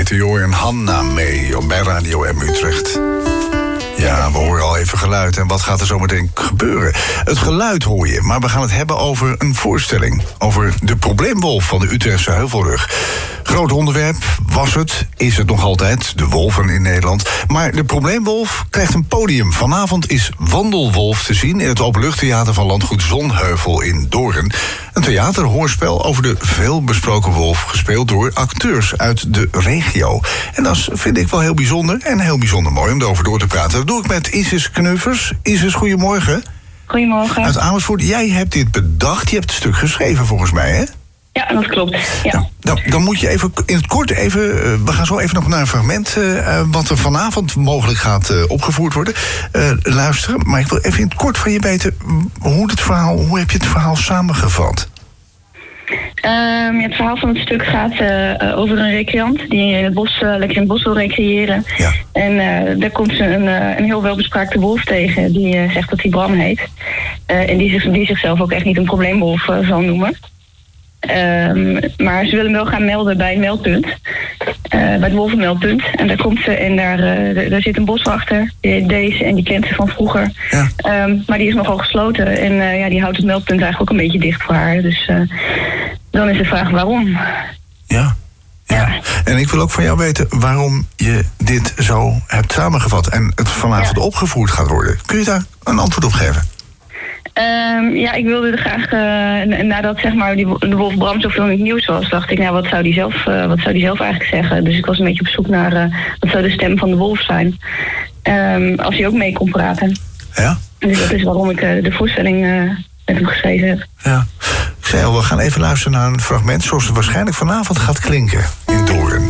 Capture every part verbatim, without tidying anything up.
Meteor en Hanna mee bij Radio M Utrecht. Ja, we horen al even geluid. En wat gaat er zo meteen gebeuren? Het geluid hoor je, maar we gaan het hebben over een voorstelling. Over de probleemwolf van de Utrechtse Heuvelrug. Groot onderwerp was het, is het nog altijd, de wolven in Nederland. Maar de probleemwolf krijgt een podium. Vanavond is Wandelwolf te zien in het openluchttheater van Landgoed Zonheuvel in Doorn. Een theaterhoorspel over de veelbesproken wolf, gespeeld door acteurs uit de regio. En dat is, vind ik wel heel bijzonder en heel bijzonder mooi om erover door te praten. Dat doe ik met Isis Kneuvers. Isis, goedemorgen. Goedemorgen. Uit Amersfoort. Jij hebt dit bedacht, je hebt het stuk geschreven volgens mij, hè? Ja, dat klopt. Ja. Nou, dan, dan moet je even in het kort even... Uh, we gaan zo even nog naar een fragment... Uh, wat er vanavond mogelijk gaat uh, opgevoerd worden. Uh, luisteren, maar ik wil even in het kort van je weten... hoe, het verhaal, hoe heb je het verhaal samengevat? Um, ja, het verhaal van het stuk gaat uh, over een recreant... die in het bos, uh, lekker in het bos wil recreëren. Ja. En uh, daar komt ze een, uh, een heel welbespraakte wolf tegen... die uh, zegt dat hij Bram heet. Uh, en die, zich, die zichzelf ook echt niet een probleemwolf uh, zal noemen. Um, maar ze willen hem wel gaan melden bij het meldpunt. Uh, bij het wolvenmeldpunt. En daar komt ze en daar, uh, daar zit een boswachter. Deze, en die kent ze van vroeger. Ja. Um, maar die is nogal gesloten. En uh, ja, die houdt het meldpunt eigenlijk ook een beetje dicht voor haar. Dus uh, dan is de vraag waarom. Ja. Ja. ja. En ik wil ook van jou weten waarom je dit zo hebt samengevat... en het vanavond ja. opgevoerd gaat worden. Kun je daar een antwoord op geven? Um, ja, ik wilde er graag, uh, nadat zeg maar, die, de wolf Bram zoveel in het nieuws was... dacht ik, nou, wat zou die zelf, uh, wat zou die zelf eigenlijk zeggen? Dus ik was een beetje op zoek naar, uh, wat zou de stem van de wolf zijn? Um, als hij ook mee kon praten. Ja? Dus dat is waarom ik uh, de voorstelling uh, met hem geschreven heb. Ja. Ik zei al, we gaan even luisteren naar een fragment... zoals het waarschijnlijk vanavond gaat klinken in Doorn.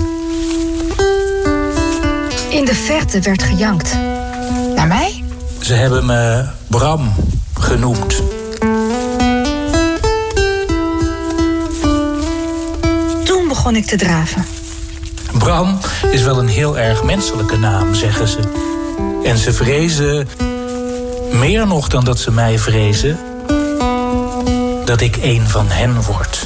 In de verte werd gejankt. Naar mij? Ze hebben me Bram genoemd. Toen begon ik te draven. Bram is wel een heel erg menselijke naam, zeggen ze. En ze vrezen, meer nog dan dat ze mij vrezen... dat ik een van hen word.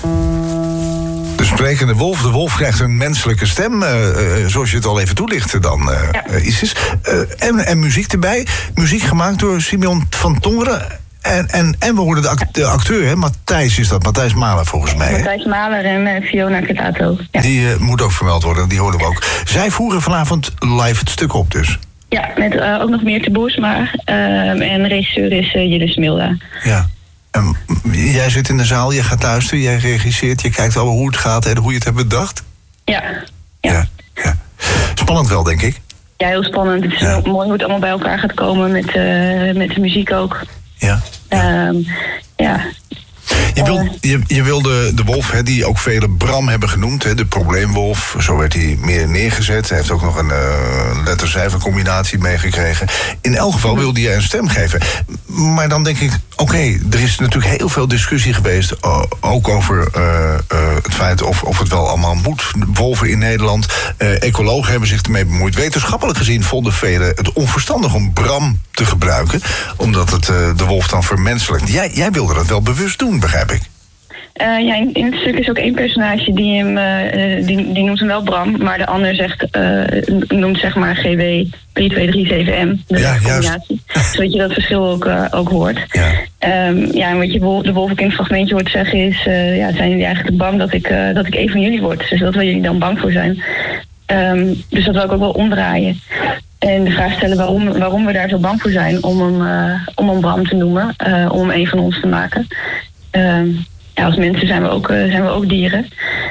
De sprekende wolf, de wolf krijgt een menselijke stem... Uh, uh, zoals je het al even toelichtte dan, uh, ja. uh, Isis. Uh, en, en muziek erbij. Muziek gemaakt door Simeon van Tongeren. En, en, en we hoorden de, act- de acteur, hè? Matthijs is dat, Matthijs Mahler volgens mij. Matthijs Mahler en uh, Fiona Catato. Ja. Die uh, moet ook vermeld worden, die hoorden we ook. Zij voeren vanavond live het stuk op dus. Ja, met uh, ook nog Meerte Boersma. Uh, en regisseur is uh, Jillis Milda. Ja. Um, jij zit in de zaal, je gaat luisteren, jij regisseert... je kijkt al hoe het gaat en hoe je het hebt bedacht. Ja. Ja. ja, ja. Spannend wel, denk ik. Ja, heel spannend. Het is ja. heel mooi hoe het allemaal bij elkaar gaat komen met, uh, met de muziek ook. Ja. Ja. Um, ja. Je wil, je, je wil de, de wolf, hè, die ook velen Bram hebben genoemd, hè, de probleemwolf. Zo werd hij meer neergezet. Hij heeft ook nog een uh, letter-cijfer-combinatie meegekregen. In elk geval wilde je een stem geven. Maar dan denk ik, oké, okay, er is natuurlijk heel veel discussie geweest... Uh, ook over uh, uh, het feit of, of het wel allemaal moet. Wolven in Nederland, uh, ecologen hebben zich ermee bemoeid. Wetenschappelijk gezien vonden velen het onverstandig om Bram te gebruiken... omdat het uh, de wolf dan vermenselijkt. Jij, jij wilde dat wel bewust doen, begrijp ik. Uh, ja, in, in het stuk is ook één personage die hem, uh, die, die noemt hem wel Bram, maar de ander zegt, uh, noemt zeg maar G W drie twee drie zeven M, de ja, combinatie. Zodat je dat verschil ook, uh, ook hoort. Ja. Um, ja, en wat je de wolf ook in het fragmentje hoort zeggen is, uh, ja, zijn jullie eigenlijk bang dat ik, uh, dat ik een van jullie word? Dus dat wil jullie dan bang voor zijn. Um, dus dat wil ik ook wel omdraaien. En de vraag stellen waarom, waarom we daar zo bang voor zijn om hem, uh, om hem Bram te noemen, uh, om hem een van ons te maken. Um, Ja, als mensen zijn we ook, uh, zijn we ook dieren.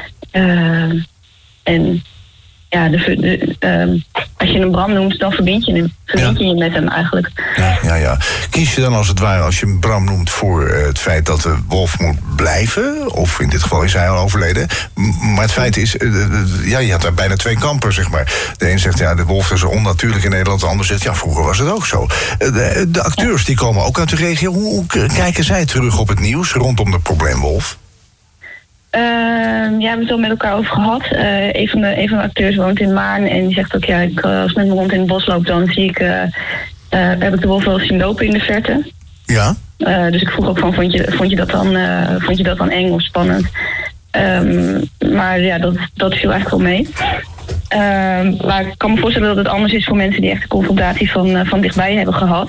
Uh, en ja, de, de, uh, als je hem Bram noemt, dan verbind je hem. Verbind je ja. je met hem eigenlijk. Ja, ja, ja. Kies je dan als het ware, als je hem Bram noemt... voor uh, het feit dat de wolf moet blijven? Of in dit geval is hij al overleden. Maar het feit is, uh, uh, ja, je had daar bijna twee kampen, zeg maar. De een zegt, ja, de wolf is onnatuurlijk in Nederland. De ander zegt, ja, vroeger was het ook zo. Uh, de, de acteurs, die komen ook uit de regio. Hoe, hoe kijken zij terug op het nieuws rondom de probleemwolf? Uh, ja, we hebben het al met elkaar over gehad. Uh, een, van de, een van de acteurs woont in Maarn en die zegt ook, ja, ik, als ik met mijn hond in het bos loop, dan zie ik, uh, uh, heb ik de wolf wel eens zien lopen in de verte. Ja. Uh, dus ik vroeg ook van, vond je, vond je, dat, dan, uh, vond je dat dan eng of spannend? Um, maar ja, dat, dat viel eigenlijk wel mee. maar ik kan me voorstellen dat het anders is voor mensen die echt de confrontatie van, uh, van dichtbij hebben gehad.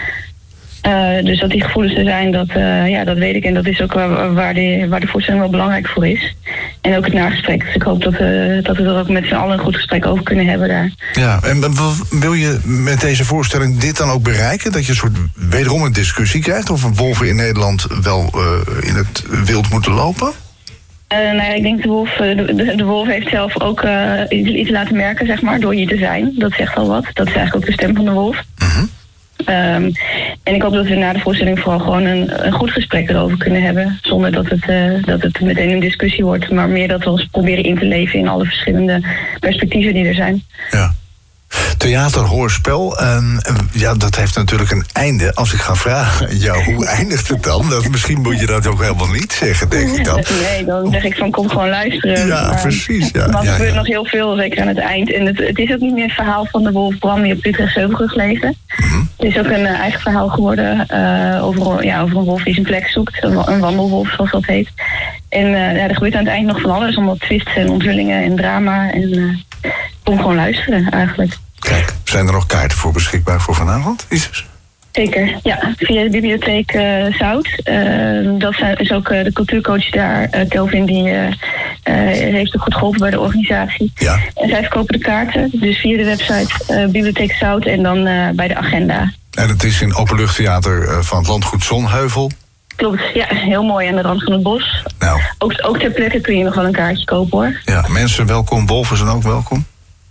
Uh, dus dat die gevoelens er zijn, dat, uh, ja, dat weet ik. En dat is ook waar, waar, de, waar de voorstelling wel belangrijk voor is. En ook het nagesprek. Dus ik hoop dat, uh, dat we er ook met z'n allen een goed gesprek over kunnen hebben daar. Ja, en wil je met deze voorstelling dit dan ook bereiken? Dat je een soort wederom een discussie krijgt? Of wolven in Nederland wel uh, in het wild moeten lopen? Uh, nou ja, ik denk de wolf, de, de, de wolf heeft zelf ook uh, iets, iets laten merken, zeg maar, door hier te zijn. Dat zegt al wat. Dat is eigenlijk ook de stem van de wolf. Mm-hmm. Um, en ik hoop dat we na de voorstelling vooral gewoon een, een goed gesprek erover kunnen hebben. Zonder dat het, uh, dat het meteen een discussie wordt. Maar meer dat we ons proberen in te leven in alle verschillende perspectieven die er zijn. Ja. Theater, hoorspel, um, ja, dat heeft natuurlijk een einde. Als ik ga vragen, ja, hoe eindigt het dan? Dat, misschien moet je dat ook helemaal niet zeggen, denk ik dan. Nee, dan zeg ik van kom gewoon luisteren. Ja, maar, precies. Ja, maar er ja, gebeurt ja. nog heel veel, zeker aan het eind. En het, het is ook niet meer het verhaal van de wolf Bram die op Utrecht Heuvelrug leefde. Mm-hmm. Het is ook een uh, eigen verhaal geworden uh, over, ja, over een wolf die zijn plek zoekt. Een, een wandelwolf, zoals dat heet. En uh, ja, er gebeurt aan het eind nog van alles. Allemaal twists en onthullingen en drama. En uh, kom gewoon luisteren, eigenlijk. Kijk, zijn er nog kaarten voor beschikbaar voor vanavond, Isis? Zeker, ja. Via de bibliotheek uh, Zout. Uh, dat zijn, is ook uh, de cultuurcoach daar, uh, Kelvin, die uh, uh, heeft ook goed geholpen bij de organisatie. Ja. En zij verkopen de kaarten, dus via de website uh, Bibliotheek Zout en dan uh, bij de agenda. En het is in openluchttheater uh, van het landgoed Zonheuvel. Klopt, ja, heel mooi aan de rand van het bos. Nou. Ook, ook ter plekke kun je nog wel een kaartje kopen, hoor. Ja, mensen welkom, wolven zijn ook welkom.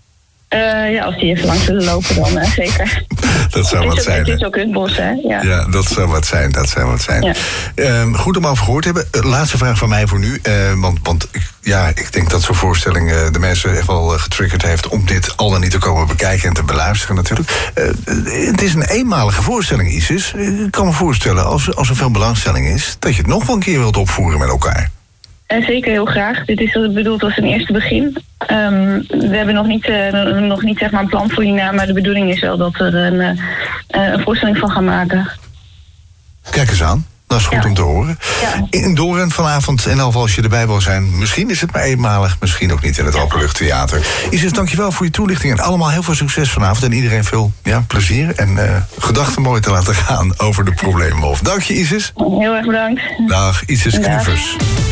Uh, ja, als die even langs willen lopen, dan uh, zeker. Dat zou wat zijn. Het is ook het bos, hè? Ja. ja, dat zou wat zijn. Dat zou wat zijn. Ja. Uh, goed om over gehoord te hebben. Uh, laatste vraag van mij voor nu. Uh, want want ik, ja, ik denk dat zo'n voorstelling uh, de mensen echt wel uh, getriggerd heeft om dit al dan niet te komen bekijken en te beluisteren natuurlijk. Uh, uh, het is een eenmalige voorstelling, Isis. Uh, ik kan me voorstellen, als, als er veel belangstelling is, dat je het nog wel een keer wilt opvoeren met elkaar. En zeker heel graag. Dit is bedoeld als een eerste begin. Um, we hebben nog niet, uh, nog niet zeg maar, een plan voor hierna, maar de bedoeling is wel dat we er een, uh, een voorstelling van gaan maken. Kijk eens aan. Dat is goed ja. om te horen. Ja. In Doorn vanavond, en al als je erbij wil zijn, misschien is het maar eenmalig, misschien ook niet in het ja. Openluchttheater. Isis, dankjewel voor je toelichting en allemaal heel veel succes vanavond. En iedereen veel ja, plezier en uh, gedachten mooi te laten gaan over de probleemwolf. Dank je, Isis. Heel erg bedankt. Dag, Isis Knievers.